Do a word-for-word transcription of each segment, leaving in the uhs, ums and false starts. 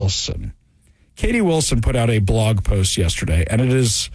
Wilson. Katie Wilson put out a blog post yesterday, and it is...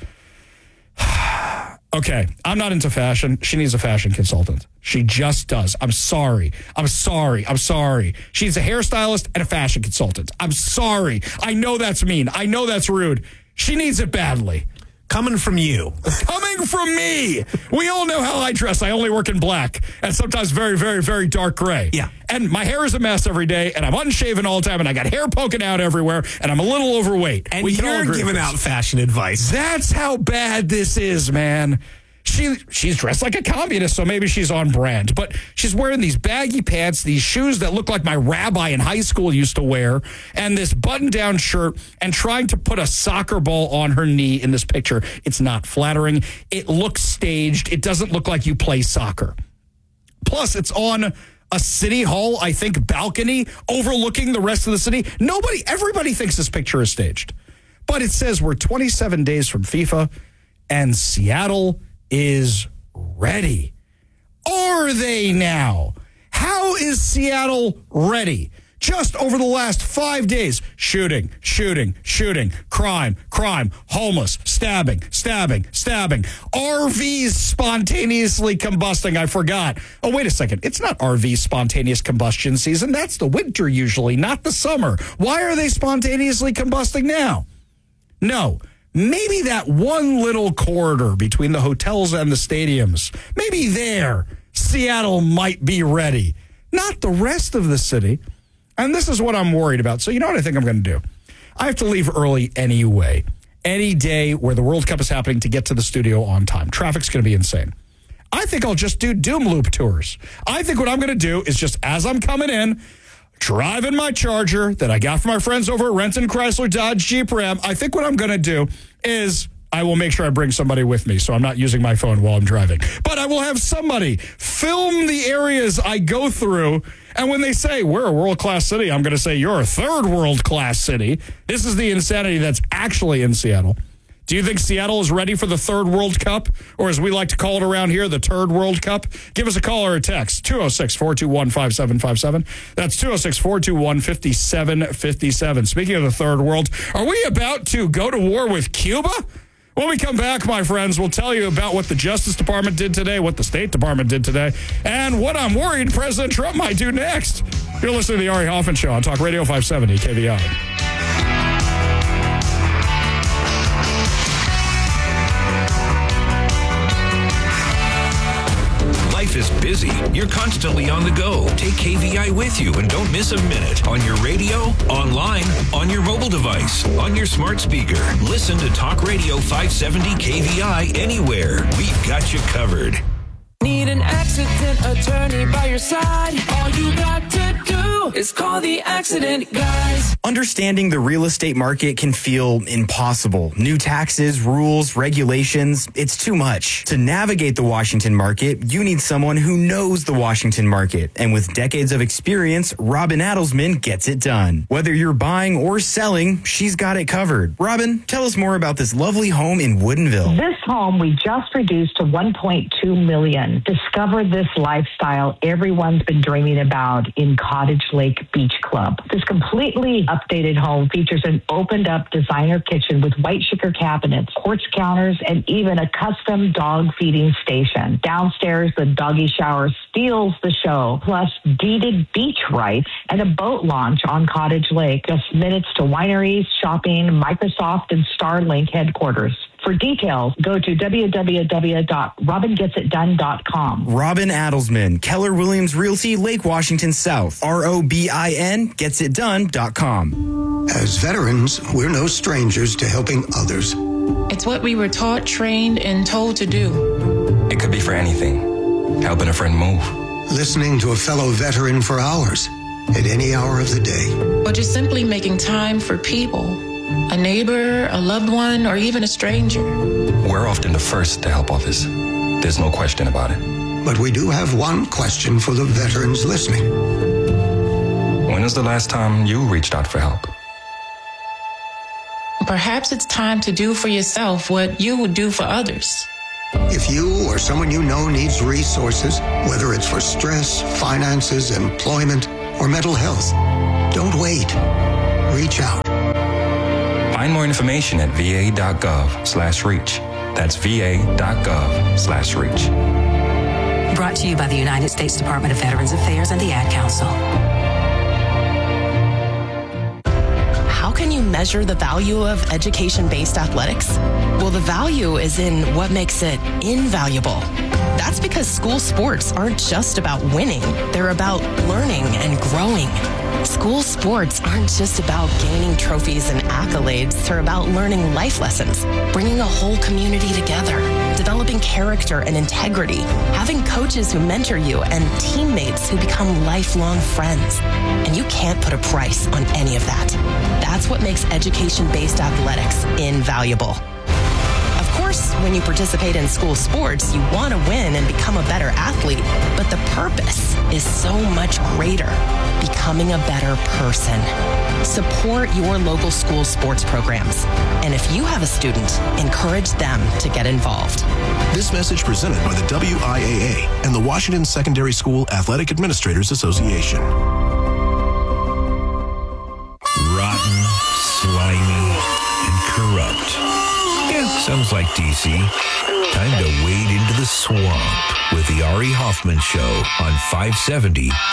Okay, I'm not into fashion. She needs a fashion consultant. She just does. I'm sorry. I'm sorry. I'm sorry. She needs a hairstylist and a fashion consultant. I'm sorry. I know that's mean. I know that's rude. She needs it badly. Coming from you. Coming from me. We all know how I dress. I only work in black and sometimes very, very, very dark gray. Yeah. And my hair is a mess every day, and I'm unshaven all the time, and I got hair poking out everywhere, and I'm a little overweight. And we you're giving out fashion advice. That's how bad this is, man. She she's dressed like a communist, so maybe she's on brand. But she's wearing these baggy pants, these shoes that look like my rabbi in high school used to wear, and this button-down shirt, and trying to put a soccer ball on her knee in this picture. It's not flattering. It looks staged. It doesn't look like you play soccer. Plus, it's on a city hall, I think, balcony overlooking the rest of the city. Nobody, everybody thinks this picture is staged. But it says we're twenty-seven days from FIFA, and Seattle is ready. Are they now? How is Seattle ready? Just over the last five days, shooting, shooting, shooting, crime, crime, homeless, stabbing, stabbing, stabbing, R Vs spontaneously combusting. I forgot. Oh, wait a second. It's not R V spontaneous combustion season. That's the winter usually, not the summer. Why are they spontaneously combusting now? No. Maybe that one little corridor between the hotels and the stadiums, maybe there, Seattle might be ready. Not the rest of the city. And this is what I'm worried about. So you know what I think I'm going to do? I have to leave early anyway. Any day where the World Cup is happening to get to the studio on time. Traffic's going to be insane. I think I'll just do Doom Loop tours. I think what I'm going to do is just as I'm coming in, driving my Charger that I got from my friends over at Renton Chrysler Dodge Jeep Ram, I think what I'm going to do is I will make sure I bring somebody with me so I'm not using my phone while I'm driving. But I will have somebody film the areas I go through. And when they say, we're a world-class city, I'm going to say, you're a third world-class city. This is the insanity that's actually in Seattle. Do you think Seattle is ready for the third World Cup? Or as we like to call it around here, the Turd World Cup? Give us a call or a text, two oh six, four two one, five seven five seven. That's two oh six, four two one, five seven five seven. Speaking of the third world, are we about to go to war with Cuba? When we come back, my friends, we'll tell you about what the Justice Department did today, what the State Department did today, and what I'm worried President Trump might do next. You're listening to the Ari Hoffman Show on Talk Radio five seventy K V I. Life is busy. You're constantly on the go. Take K V I with you and don't miss a minute. On your radio, online, on your mobile device, on your smart speaker. Listen to Talk Radio five seventy K V I anywhere. We've got you covered. Need an accident attorney by your side? All you got to do is call the Accident Guys. Understanding the real estate market can feel impossible. New taxes, rules, regulations, it's too much. To navigate the Washington market, you need someone who knows the Washington market. And with decades of experience, Robin Adelsman gets it done. Whether you're buying or selling, she's got it covered. Robin, tell us more about this lovely home in Woodinville. This home we just reduced to one point two million dollars. Discover this lifestyle everyone's been dreaming about in Cottage Lake Beach Club. This completely updated home features an opened up designer kitchen with white sugar cabinets, quartz counters, and even a custom dog feeding station. Downstairs, the doggy shower steals the show, plus deeded beach rights and a boat launch on Cottage Lake. Just minutes to wineries, shopping, Microsoft, and Starlink headquarters. For details, go to w w w dot robin gets it done dot com. Robin Adelsman, Keller Williams Realty, Lake Washington South. R O B I N gets it done dot com. As veterans, we're no strangers to helping others. It's what we were taught, trained, and told to do. It could be for anything. Helping a friend move. Listening to a fellow veteran for hours, at any hour of the day. Or just simply making time for people. A neighbor, a loved one, or even a stranger. We're often the first to help others. There's no question about it. But we do have one question for the veterans listening. When is the last time you reached out for help? Perhaps it's time to do for yourself what you would do for others. If you or someone you know needs resources, whether it's for stress, finances, employment, or mental health, don't wait. Reach out. information at va.gov slash reach. That's va.gov slash reach. Brought to you by the United States Department of Veterans Affairs and the Ad Council. How can you measure the value of education-based athletics? Well, the value is in what makes it invaluable. That's because school sports aren't just about winning. They're about learning and growing. School sports aren't just about gaining trophies and accolades. They're about learning life lessons, bringing a whole community together, developing character and integrity, having coaches who mentor you, and teammates who become lifelong friends. And you can't put a price on any of that. That's what makes education-based athletics invaluable. Of course, when you participate in school sports, you want to win and become a better athlete, but the purpose is so much greater, becoming a better person. Support your local school sports programs. And if you have a student, encourage them to get involved. This message presented by the W I A A and the Washington Secondary School Athletic Administrators Association. Rotten, slimy, and corrupt. Yeah, sounds like D C. Time to wade into the swamp with the Ari Hoffman Show on five seventy K V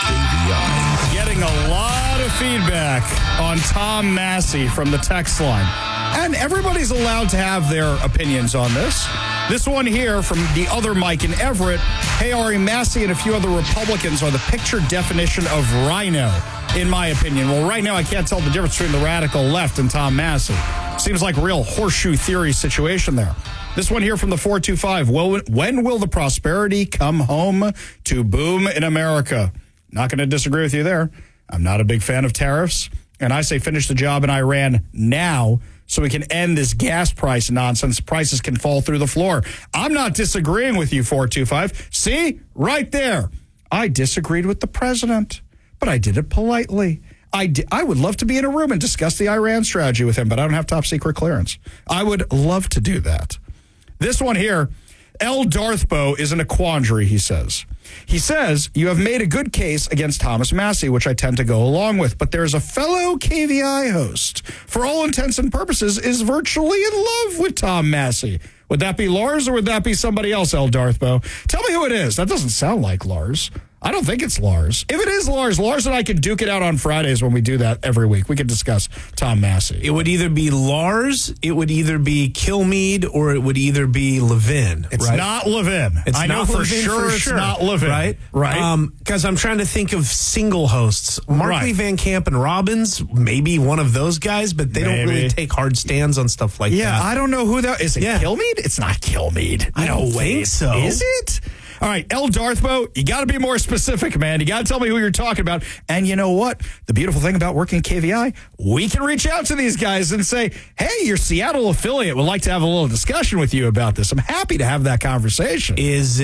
I. Getting a lot of feedback on Tom Massey from the text line. And everybody's allowed to have their opinions on this. This one here from the other Mike in Everett. Hey, Ari, Massey and a few other Republicans are the picture definition of rhino, in my opinion. Well, right now I can't tell the difference between the radical left and Tom Massey. Seems like a real horseshoe theory situation there. This one here from the four two five. Well, when will the prosperity come home to boom in America? Not going to disagree with you there. I'm not a big fan of tariffs. And I say finish the job in Iran now so we can end this gas price nonsense. Prices can fall through the floor. I'm not disagreeing with you, four two five. See? Right there. I disagreed with the president, but I did it politely. I, di- I would love to be in a room and discuss the Iran strategy with him, but I don't have top secret clearance. I would love to do that. This one here, L. Darthbo is in a quandary, he says. He says, you have made a good case against Thomas Massey, which I tend to go along with, but there's a fellow K V I host, for all intents and purposes, is virtually in love with Tom Massey. Would that be Lars or would that be somebody else, L. Darthbo? Tell me who it is. That doesn't sound like Lars. I don't think it's Lars. If it is Lars, Lars and I can duke it out on Fridays when we do that every week. We can discuss Tom Massey. It would either be Lars, it would either be Kilmeade, or it would either be Levin. It's right? not Levin. It's I know not for Levin sure, for it's sure. not Levin. Right? Right. Because um, I'm trying to think of single hosts. Markley, Right. Van Camp, and Robbins, maybe one of those guys, but they Maybe. don't really take hard stands on stuff like yeah, that. I don't know who that is. It Yeah. Kilmeade? It's not Kilmeade. I don't No way. think so. Is it? All right, L. Darthbo, you got to be more specific, man. You got to tell me who you're talking about. And you know what? The beautiful thing about working at K V I, we can reach out to these guys and say, hey, your Seattle affiliate would like to have a little discussion with you about this. I'm happy to have that conversation. Is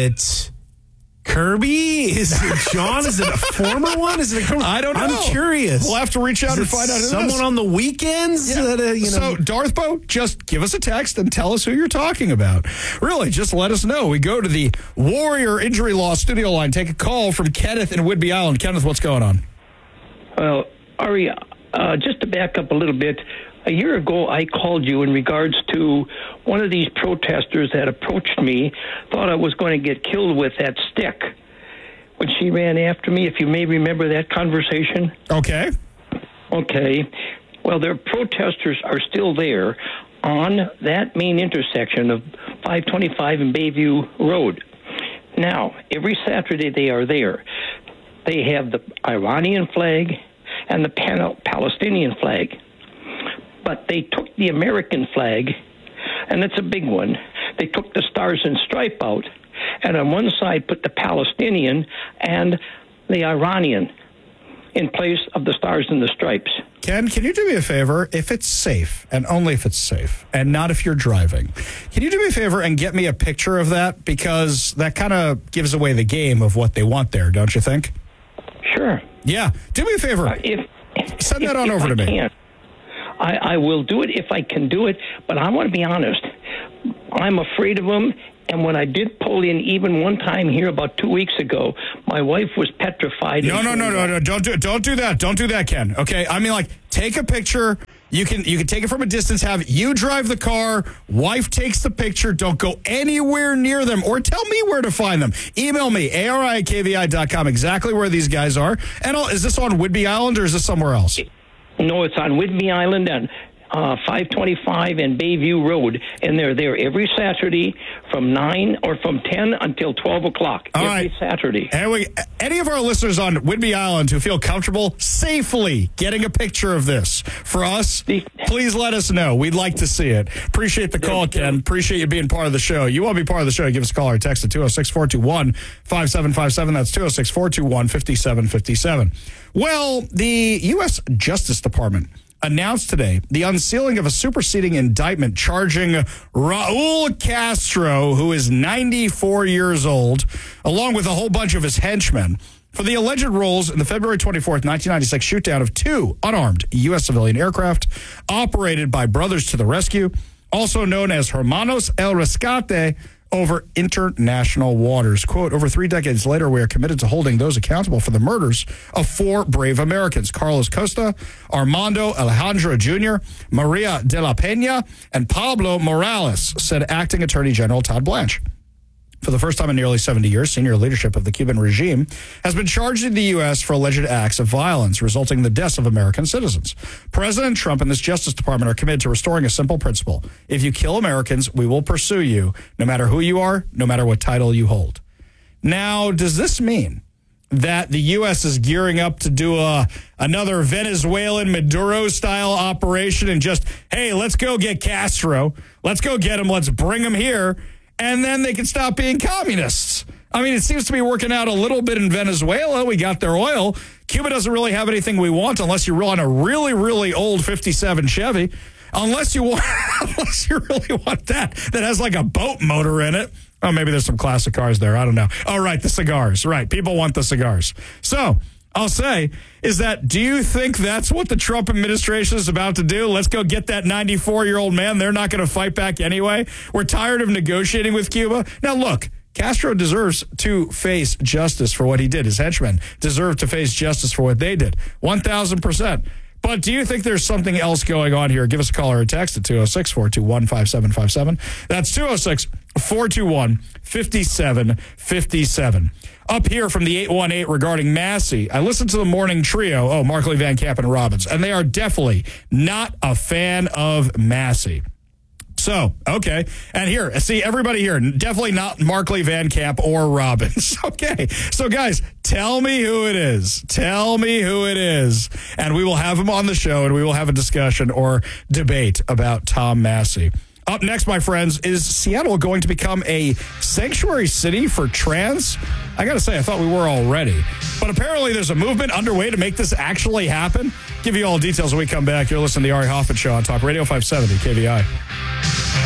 it Kirby? Is it John? Is it a former one? Is it a current? I don't know. I'm curious. We'll have to reach out Is and it find out who it someone is. on the weekends? Yeah. That, uh, you so, know, Darthbo, just give us a text and tell us who you're talking about. Really, just let us know. We go to the Warrior Injury Law studio line. Take a call from Kenneth in Whidbey Island. Kenneth, what's going on? Well, Ari, uh, just to back up a little bit, a year ago I called you in regards to one of these protesters that approached me, thought I was going to get killed with that stick when she ran after me, if you may remember that conversation. Okay. Okay. Well, their protesters are still there on that main intersection of five twenty-five and Bayview Road. Now, every Saturday they are there. They have the Iranian flag and the Pan- Palestinian flag. But they took the American flag, and it's a big one. They took the Stars and Stripe out, and on one side put the Palestinian and the Iranian in place of the Stars and the Stripes. Ken, can you do me a favor? If it's safe, and only if it's safe, and not if you're driving, can you do me a favor and get me a picture of that? Because that kind of gives away the game of what they want there, don't you think? Sure. Yeah. Do me a favor. Uh, if Send if, that on if over I to me. Can. I, I will do it if I can do it, but I want to be honest. I'm afraid of them, And when I did pull in even one time here about two weeks ago, my wife was petrified. No, no, no, no, no. Don't do Don't do that. Don't do that, Ken. Okay? I mean, like, take a picture. You can you can take it from a distance. Have you drive the car. Wife takes the picture. Don't go anywhere near them, or tell me where to find them. Email me, A R I at K V I dot com, exactly where these guys are. And I'll, is this on Whidbey Island, or is this somewhere else? No, it's on Whidbey Island and uh, five twenty-five and Bayview Road, and they're there every Saturday from nine or from ten until twelve o'clock. All every right. Saturday. And we, any of our listeners on Whidbey Island who feel comfortable safely getting a picture of this for us, please let us know. We'd like to see it. Appreciate the call, Ken. Appreciate you being part of the show. You want to be part of the show, give us a call or text at two oh six, four two one, five seven five seven. That's two oh six, four two one, five seven five seven. Well, the U S Justice Department announced today the unsealing of a superseding indictment charging Raul Castro, who is ninety-four years old, along with a whole bunch of his henchmen, for the alleged roles in the February twenty-fourth, nineteen ninety-six shootdown of two unarmed U S civilian aircraft operated by Brothers to the Rescue, also known as Hermanos El Rescate, over international waters. Quote, over three decades later, we are committed to holding those accountable for the murders of four brave Americans, Carlos Costa, Armando Alejandro Junior, Maria de la Peña, and Pablo Morales, said Acting Attorney General Todd Blanche. For the first time in nearly seventy years, senior leadership of the Cuban regime has been charged in the U S for alleged acts of violence, resulting in the deaths of American citizens. President Trump and this Justice Department are committed to restoring a simple principle. If you kill Americans, we will pursue you, no matter who you are, no matter what title you hold. Now, does this mean that the U S is gearing up to do a another Venezuelan Maduro-style operation and just, hey, let's go get Castro. Let's go get him. Let's bring him here. And then they can stop being communists. I mean, it seems to be working out a little bit in Venezuela. We got their oil. Cuba doesn't really have anything we want unless you run a really, really old fifty-seven Chevy. Unless you want, unless you really want that, that has like a boat motor in it. Oh, maybe there's some classic cars there. I don't know. Oh, right, the cigars. Right, people want the cigars. So I'll say is that, do you think that's what the Trump administration is about to do? Let's go get that ninety-four-year-old man. They're not going to fight back anyway. We're tired of negotiating with Cuba. Now, look, Castro deserves to face justice for what he did. His henchmen deserve to face justice for what they did. one thousand percent. But do you think there's something else going on here? Give us a call or a text at two oh six, four two one, five seven five seven. That's two oh six, four two one, five seven five seven. Up here from the eight one eight regarding Massey, I listened to the morning trio, oh, Markley, Van Camp, and Robbins, and they are definitely not a fan of Massey. So, okay. And here, see, everybody here, definitely not Markley, Van Camp, or Robbins. Okay. So, guys, tell me who it is. Tell me who it is. And we will have him on the show, and we will have a discussion or debate about Tom Massey. Up next, my friends, is Seattle going to become a sanctuary city for trans? I got to say, I thought we were already. But apparently there's a movement underway to make this actually happen. Give you all the details when we come back. You're listening to the Ari Hoffman Show on Talk Radio five seventy K V I.